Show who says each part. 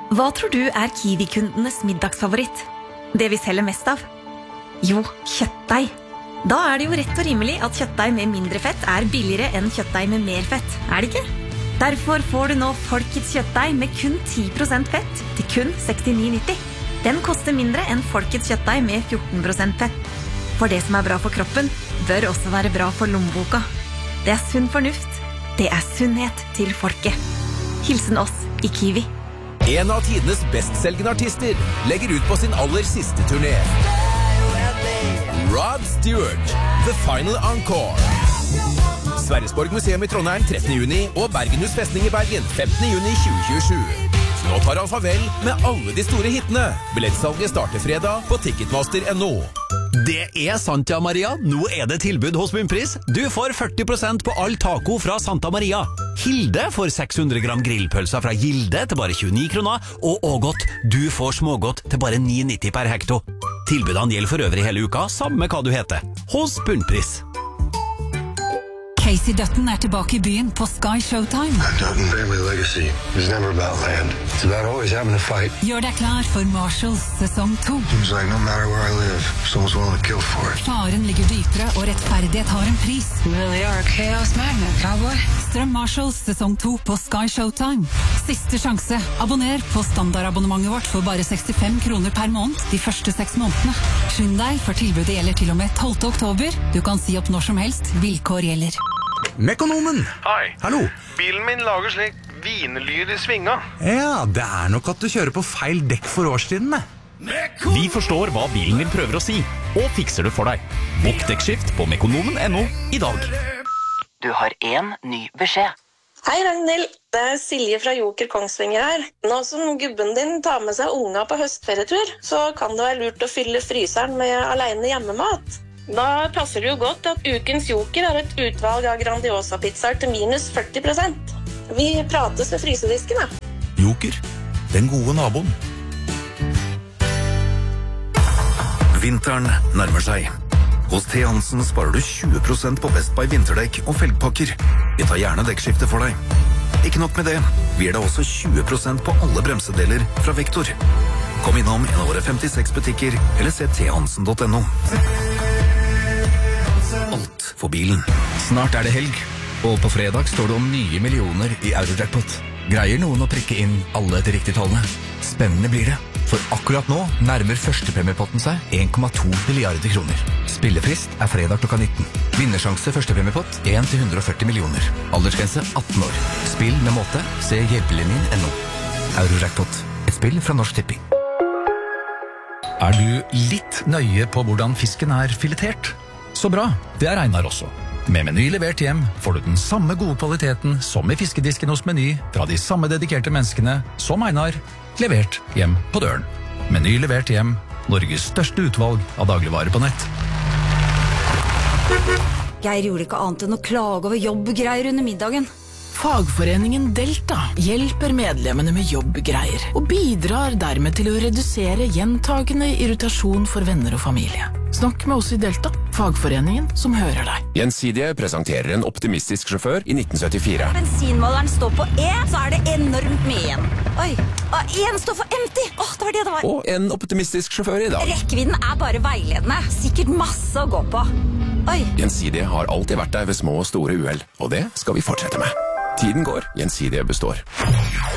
Speaker 1: Hva tror du Kiwi-kundenes middagsfavoritt? Det vi selger mest av? Jo, kjøttdeig. Da det jo rett og rimelig at kjøttdeig med mindre fett billigere enn kjøttdeig med mer fett, det ikke? Derfor får du nå Folkets kjøttdeig med kun 10% fett til kun 69,90. Den koster mindre enn Folkets kjøttdeig med 14% fett. For det som bra for kroppen, bør også være bra for lommeboka. Det sunn fornuft. Det sunnhet til folket. Hilsen oss i Kiwi.
Speaker 2: En av tidenes bestselgende artister legger ut på sin aller siste turné. Rod Stewart, The Final Encore. Sverresborg Museum i Trondheim 13. juni og Bergenhus Festning i Bergen 15. juni 2027. Nå tar han farvel med alle de store hittene. Billettsalget starter fredag på Ticketmaster.no.
Speaker 3: Det sant, ja, Maria. Nå det tilbud hos Bunnpris. Du får 40% på all taco fra Santa Maria. Hilde får 600 gram grillpølser fra Gilde til bare 29 kroner, og Ågot, du får smågodt til bare 9,90 per hekto. Tilbudene gjelder for øvrig hele uka, samme hva du heter. Hos Bunnpris.
Speaker 4: Casey Dutton tilbake i byen på Sky Showtime.
Speaker 5: Dutton family legacy is never about land. It's about always having to fight.
Speaker 4: Gjør deg klar for Marshalls sesong 2.
Speaker 5: Seems like no matter where I live, someone's willing to kill for it.
Speaker 4: Faren ligger dypere, og rettferdighet har en pris.
Speaker 6: You really are a chaos magnet, cowboy.
Speaker 4: Strøm Marshalls sesong 2 på Sky Showtime. Siste sjanse. Abonner på standardabonnementet vårt for bare 65 kroner per måned de første 6 månedene. Skynd deg, for tilbudet gjelder til og med 12. oktober. Du kan si opp når som helst. Vilkår gjelder.
Speaker 7: Mekonomen!
Speaker 8: Hei.
Speaker 7: Hallo.
Speaker 8: Bilen min lager slik vinelyd i svinga.
Speaker 7: Ja, det nok at du kjører på feil dekk for årstidene.
Speaker 3: Vi forstår hva bilen din prøver å si, og fikser det for deg. Bokk dekkskift på mekonomen.no i dag.
Speaker 9: Du har en ny beskjed.
Speaker 10: Hei Ragnhild, det Silje fra Joker Kongsvinger her. Nå som gubben din tar med seg unga på høstferietur, så kan det være lurt å fylle fryseren med alene hjemmemat. Da passer det jo godt at ukens Joker et utvalg av Grandiosa-pizzaer til minus 40%. Vi prates ved frysedisken, da.
Speaker 7: Joker, den gode naboen.
Speaker 11: Vinteren nærmer seg. Hos T. Hansen sparer du 20% på Best Buy vinterdekk og felgpakker. Vi tar gjerne dekkskifte for deg. Ikke nok med det, vi gir deg også 20% på alle bremsedeler fra Vektor. Kom innom en av våre 56 butikker, eller se thansen.no. Alt for bilen.
Speaker 12: Snart det helg, og på fredag står det om nye millioner i Eurojackpot. Greier noen å prikke inn alle de riktige tallene? Spennende blir det, for akkurat nå nærmer førstepremiepotten seg 1,2 milliarder kroner. Spillefrist fredag klokka 19. Vinnersjanse førstepremiepott 1-140 millioner. Aldersgrense 18 år. Spill med måte, se hjelpelinjen.no. Eurojackpot, et spill fra Norsk Tipping.
Speaker 13: Du litt nøye på hvordan fisken filetert? Så bra, det Einar også. Med Meny levert hjem får du den samme gode kvaliteten som i fiskedisken hos Meny fra de samme dedikerte menneskene som Einar, levert hjem på døren. Meny levert hjem, Norges største utvalg av dagligvarer på nett.
Speaker 14: Geir gjorde ikke annet enn å klage over jobbgreier under middagen.
Speaker 15: Fagforeningen Delta hjelper medlemmene med jobbgreier og bidrar dermed til å redusere gjentagende irritasjon for venner og familie. Snakk med oss i Delta, fagforeningen som hører deg.
Speaker 2: Gjensidige presenterer en optimistisk sjåfør i 1974.
Speaker 14: Bensinmåleren står på E, så det enormt mye igjen. Oi, en står for empty. Det var det det var.
Speaker 2: Og en optimistisk sjåfør i dag.
Speaker 14: Rekkevidden bare veiledende. Sikkert masse å gå på. Oi.
Speaker 2: Gjensidige har alltid vært der ved små og store uhell, og det skal vi fortsette med. Tiden går, Gjensidige består.